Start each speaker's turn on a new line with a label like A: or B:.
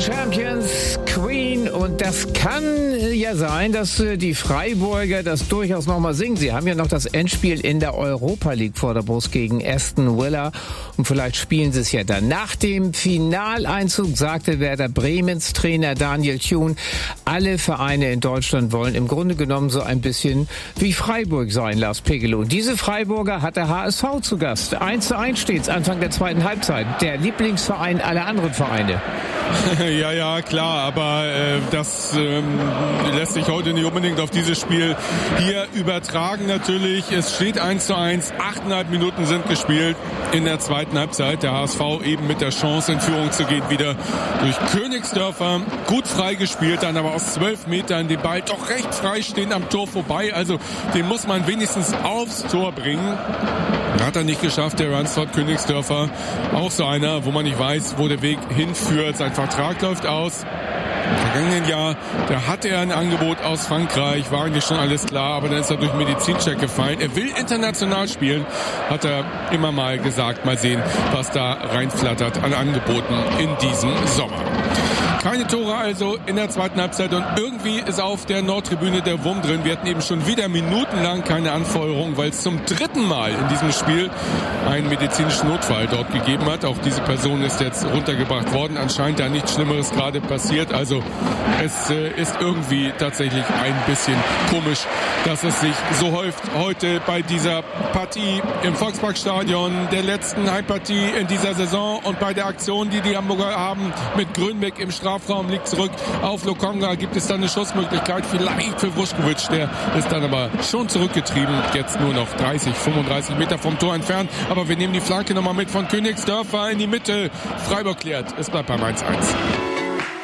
A: Champions, Queen, und das kann ja sein, dass die Freiburger das durchaus nochmal singen. Sie haben ja noch das Endspiel in der Europa League vor der Brust gegen Aston Villa und vielleicht spielen sie es ja dann. Nach dem Finaleinzug sagte Werder Bremens Trainer Daniel Thun, alle Vereine in Deutschland wollen im Grunde genommen so ein bisschen wie Freiburg sein, Lars Pegelow. Und diese Freiburger hat der HSV zu Gast. 1:1 steht's Anfang der zweiten Halbzeit. Der Lieblingsverein aller anderen Vereine.
B: Ja, klar, aber das lässt sich heute nicht unbedingt auf dieses Spiel hier übertragen natürlich. Es steht 1:1, 8,5 Minuten sind gespielt in der zweiten Halbzeit. Der HSV eben mit der Chance in Führung zu gehen, wieder durch Königsdörfer. Gut freigespielt, dann aber aus 12 Metern den Ball doch recht frei stehen am Tor vorbei. Also den muss man wenigstens aufs Tor bringen. Hat er nicht geschafft, der Ransford Königsdörfer. Auch so einer, wo man nicht weiß, wo der Weg hinführt. Sein Vertrag läuft aus. Im vergangenen Jahr, da hatte er ein Angebot aus Frankreich, war eigentlich schon alles klar, aber dann ist er durch Medizincheck gefallen. Er will international spielen, hat er immer mal gesagt. Mal sehen, was da reinflattert an Angeboten in diesem Sommer. Keine Tore also in der zweiten Halbzeit und irgendwie ist auf der Nordtribüne der Wurm drin. Wir hatten eben schon wieder minutenlang keine Anfeuerung, weil es zum dritten Mal in diesem Spiel einen medizinischen Notfall dort gegeben hat. Auch diese Person ist jetzt runtergebracht worden. Anscheinend da nichts Schlimmeres gerade passiert. Also es ist irgendwie tatsächlich ein bisschen komisch, dass es sich so häuft heute bei dieser Partie im Volksparkstadion, der letzten Heimpartie in dieser Saison und bei der Aktion, die die Hamburger haben mit Grönbeck im Strafraum, liegt zurück auf Lokonga, gibt es dann eine Schussmöglichkeit, vielleicht für Vuskovic, der ist dann aber schon zurückgetrieben, jetzt nur noch 30, 35 Meter vom Tor entfernt, aber wir nehmen die Flanke nochmal mit von Königsdörfer in die Mitte, Freiburg klärt, es bleibt beim 1:1.